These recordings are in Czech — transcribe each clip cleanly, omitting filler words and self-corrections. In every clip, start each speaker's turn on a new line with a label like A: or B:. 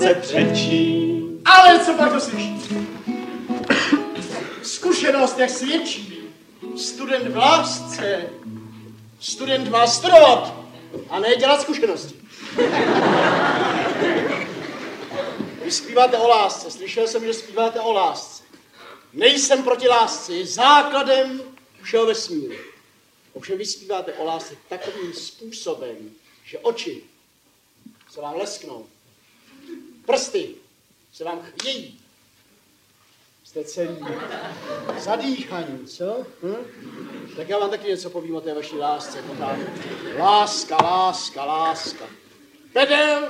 A: se přečí.
B: Ale co pak to slyší? Zkušenost jak svědčí. Student v lásce. Student má studovat a ne dělat zkušenosti. Vy zpíváte o lásce. Slyšel jsem, že zpíváte o lásce. Nejsem proti lásce. Je základem všeho vesmíru. Ovšem vy zpíváte o lásce takovým způsobem, že oči se vám lesknou. Prsty se vám chvějí. Jste celý zadýchaní, co? Tak já vám taky něco povím o té vaší lásce. Láska, láska, láska. Pedel!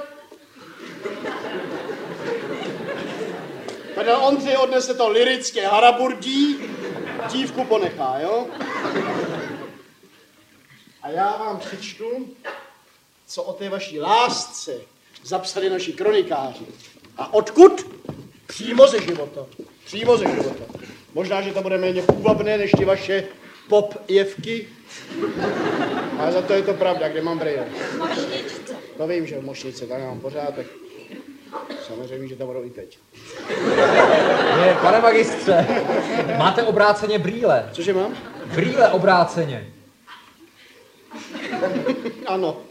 B: Pedel Ondřej odnese to lyrické haraburdí, dívku ponechá, jo? A já vám přečtu, co o té vaší lásce zapsali naši kronikáři. A odkud? Přímo ze života. Přímo ze života. Možná, že to bude méně půvabné, než ty vaše pop jevky. Ale za to je to pravda, kde mám brýle.
C: V mošničce.
B: To vím, že v mošnice, tak mám pořádek. Samozřejmě, že to budou i teď.
D: Pane magistře, máte obráceně brýle.
B: Cože mám?
D: Brýle obráceně.
B: Ano.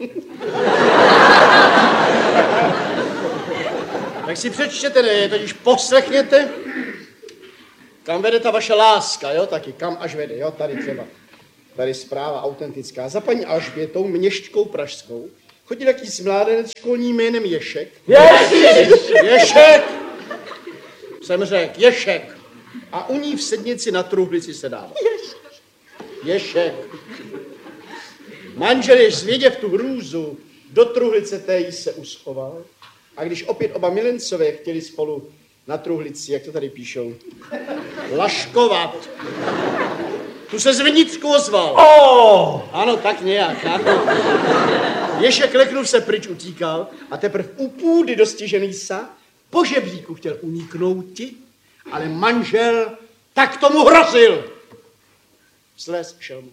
B: Tak si přečtěte, ne, totiž poslechněte, kam vede ta vaše láska, jo, taky, kam až vede, jo, tady třeba. Tady zpráva autentická. Za paní Alžbětou, měšťkou pražskou, chodí taký mládenec školní jménem Ješek. Ješek! Jsem řekl, Ješek. A u ní v sednici na truhlici sedával. Ješek. Manžel, jež zvěděv tu hrůzu, do truhlice té jí se uschoval. A když opět oba milencové chtěli spolu na truhlici, jak to tady píšou, laškovat, tu se zvnitřku ozval.
D: Oh!
B: Ano, tak nějak, ano. Ješek leknul se pryč utíkal a teprve u půdy dostižený sa po žebříku chtěl uniknouti, ale manžel tak tomu hrozil. Slez šel mu.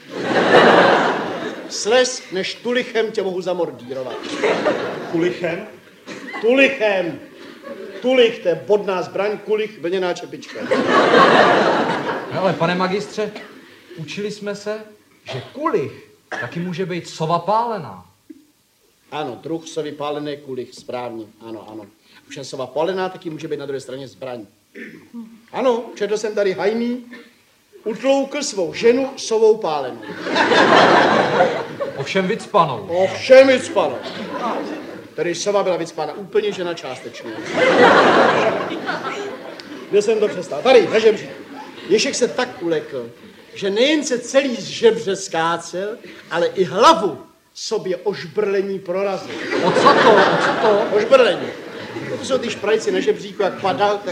B: Slez, než tulichem tě mohu zamordírovat.
A: Kulichem?
B: Tulichem. Tulich, to je bodná zbraň, kulich, vlněná čepička.
D: Ale pane magistře, učili jsme se, že kulich taky může být sova pálená.
B: Ano, druh sovy pálené kulich, správně, ano, ano. Už jen sova pálená taky může být na druhé straně zbraň. Ano, četl jsem tady Hajný, utloukl svou ženu sovou pálenou.
D: Ovšem vycpanou.
B: Ovšem vycpanou. Tedy sova byla vycpána úplně, žena částečně. Kde jsem to přestal? Tady, na žebře. Ješek se tak ulekl, že nejen se celý z žebře skácel, ale i hlavu sobě ožbrlení prorazil.
D: O co to? O co to?
B: Ožbrlení. To jsou ty šprajci na žebříku, jak padal, tak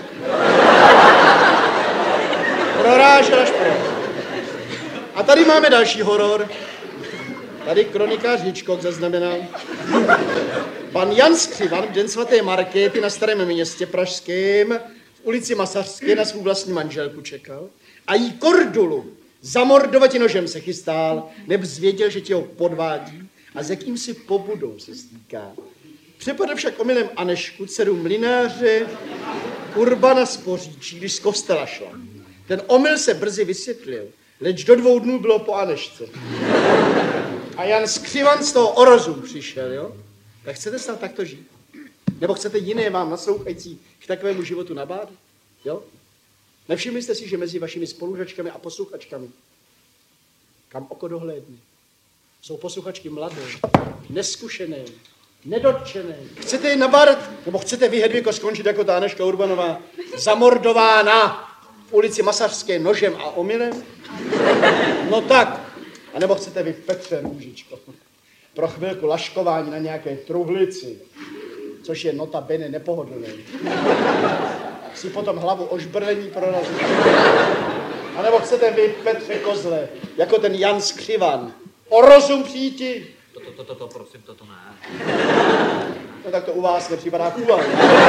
B: prorážel až prorazil. A tady máme další horor. Tady kronikář Hičkok zaznamenal. Pan Jan Skřivan v den svaté Markéty na Starém Městě pražském v ulici Masařské na svou vlastní manželku čekal a jí Kordulu zamordovati nožem se chystál, neb zvěděl, že tě ho podvádí a s jakýmsi pobudou se stýká. Přepadl však omylem Anešku, dceru mlynáře Urbana z Poříčí, když z kostela šla. Ten omyl se brzy vysvětlil, leč do 2 dnů bylo po Anešce. A Jan Skřivan z toho orozum přišel, jo? Tak chcete snad takto žít? Nebo chcete jiné vám naslouchající k takovému životu nabádat? Jo? Nevšimli jste si, že mezi vašimi spolužačkami a posluchačkami, kam oko dohlédne, jsou posluchačky mladé, neskušené, nedotčené. Chcete je nabádat, nebo chcete vy, Hedviko, skončit jako ta Aneška Urbanová, zamordována v ulici Masařské nožem a omylem? No tak. A nebo chcete vy, Petře Růžičko, pro chvilku laškování na nějaké truhlici, což je nota bene nepohodlné, si potom hlavu ožbrlení prorazit. A nebo chcete vy, Petře Kozle, jako ten Jan Skřivan, o rozum přijít?
D: Prosím, toto ne.
B: No tak to u vás nepřipadá kůva.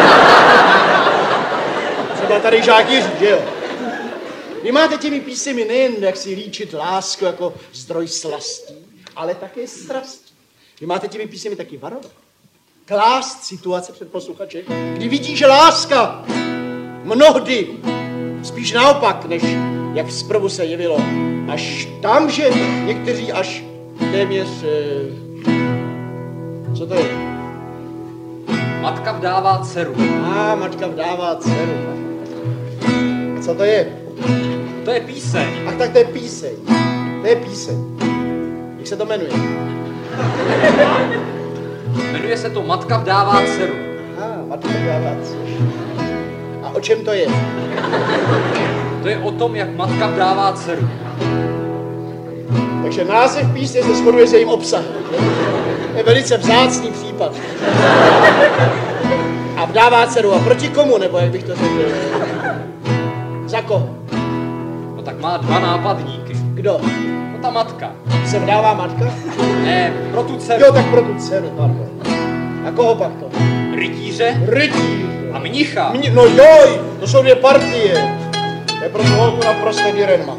B: Třeba tady Žák Jiří, že jo? Vy máte těmi písemi nejen jak si líčit lásku jako zdroj slastí, ale také strastí. Vy máte těmi písemi taky varovat. klást situace před posluchače, kdy vidí, že láska mnohdy spíš naopak, než jak zprvu se jevilo, až tam, že někteří až téměř... co to je?
D: Matka vdává dceru.
B: Matka vdává dceru. Co to je?
D: To je píseň.
B: Ach, tak to je píseň. To je píseň. Jak se to jmenuje?
D: Jmenuje se to Matka vdává dceru.
B: Matka vdává dceru. A o čem to je?
D: To je o tom, jak matka vdává dceru.
B: Takže název písně se shoduje s jejím obsahem. To je velice vzácný případ. A vdává dceru. A proti komu, nebo jak bych to řekl? Za koho?
D: No tak má dva nápadníky.
B: Kdo?
D: No ta matka.
B: Se vdává matka?
D: Ne, pro tu dceru.
B: Jo, tak pro tu dceru, pardon. A koho pak to?
D: Rytíře
B: Rytíř.
D: a mnicha.
B: No joj, to jsou dvě partie. To je pro tu holku naprosto direnma.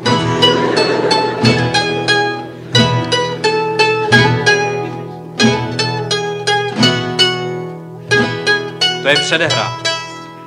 D: To je předehra.